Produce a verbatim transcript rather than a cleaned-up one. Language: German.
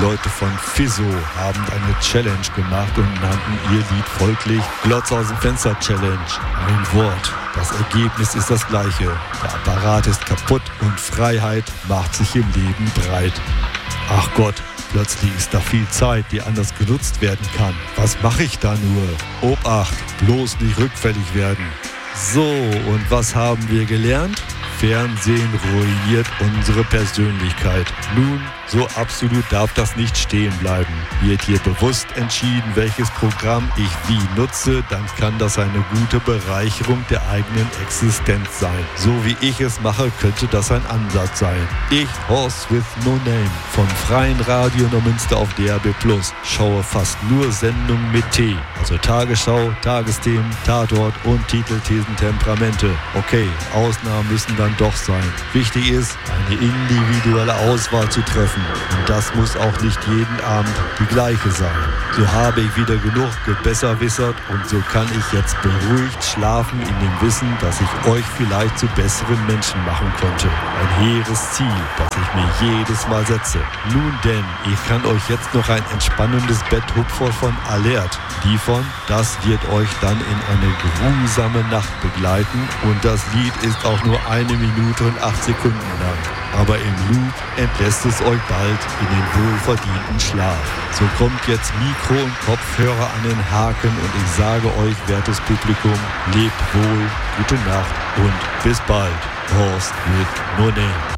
Die Leute von Fizzo haben eine Challenge gemacht und nannten ihr Lied folglich Glotz aus dem Fenster Challenge. Ein Wort. Das Ergebnis ist das gleiche. Der Apparat ist kaputt und Freiheit macht sich im Leben breit. Ach Gott, plötzlich ist da viel Zeit, die anders genutzt werden kann. Was mache ich da nur? Obacht, bloß nicht rückfällig werden. So, und was haben wir gelernt? Fernsehen ruiniert unsere Persönlichkeit. Nun, so absolut darf das nicht stehen bleiben. Wird hier bewusst entschieden, welches Programm ich wie nutze, dann kann das eine gute Bereicherung der eigenen Existenz sein. So wie ich es mache, könnte das ein Ansatz sein. Ich, Horst with No Name, vom Freien Radio Neumünster auf D A B plus, schaue fast nur Sendungen mit T, also Tagesschau, Tagesthemen, Tatort und Titel, Thesen, Temperamente. Okay, Ausnahmen müssen dann doch sein. Wichtig ist, eine individuelle Auswahl zu treffen. Und das muss auch nicht jeden Abend die gleiche sein. So habe ich wieder genug gebesserwissert und so kann ich jetzt beruhigt schlafen in dem Wissen, dass ich euch vielleicht zu besseren Menschen machen konnte. Ein hehres Ziel, das ich mir jedes Mal setze. Nun denn, ich kann euch jetzt noch ein entspannendes Betthupfer von Alert liefern. Das wird euch dann in eine grusame Nacht begleiten und das Lied ist auch nur eine Minute und acht Sekunden lang. Aber im Loop entlässt es euch bald in den wohlverdienten Schlaf. So kommt jetzt Mikro und Kopfhörer an den Haken und ich sage euch, wertes Publikum, lebt wohl, gute Nacht und bis bald. Horst with No Name.